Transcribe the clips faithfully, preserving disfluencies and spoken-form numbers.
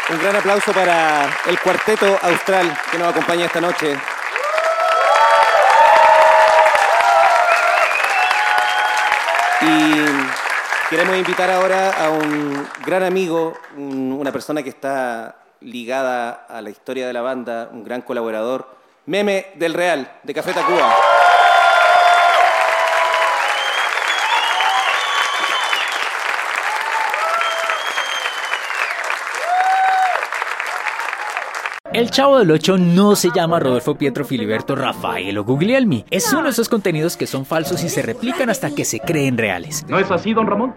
Un gran aplauso para el cuarteto austral que nos acompaña esta noche. Y queremos invitar ahora a un gran amigo, un, una persona que está ligada a la historia de la banda, un gran colaborador, Meme del Real, de Café Tacuba. El Chavo del Ocho no se llama Rodolfo, Pietro, Filiberto, Rafael o Guglielmi. Es uno de esos contenidos que son falsos y se replican hasta que se creen reales. ¿No es así, don Ramón?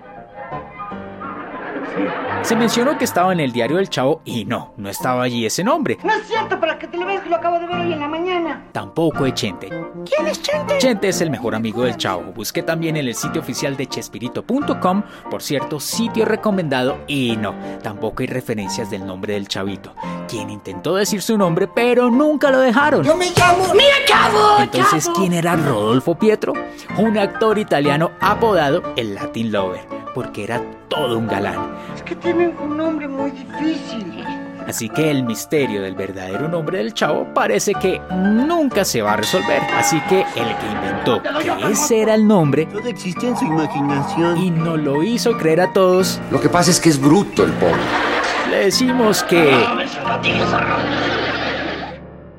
Se mencionó que estaba en el diario del Chavo y no, no estaba allí ese nombre. No es cierto, para que te lo veas, que lo acabo de ver hoy en la mañana. Tampoco es Chente. ¿Quién es Chente? Chente es el mejor amigo del Chavo. Busqué también en el sitio oficial de chespirito punto com, por cierto, sitio recomendado, y no, tampoco hay referencias del nombre del Chavito, quien intentó decir su nombre, pero nunca lo dejaron. Yo me llamo... ¡Mira, Chavo! Entonces, Chavo. ¿quién era Rodolfo Pietro? Un actor italiano apodado el Latin Lover, porque era todo un galán. Es que tienen un nombre muy difícil. Así que el misterio del verdadero nombre del Chavo parece que nunca se va a resolver. Así que el que inventó que ese era el nombre, todo existe en su imaginación, y nos lo hizo creer a todos, lo que pasa es que es bruto el pobre. le decimos que...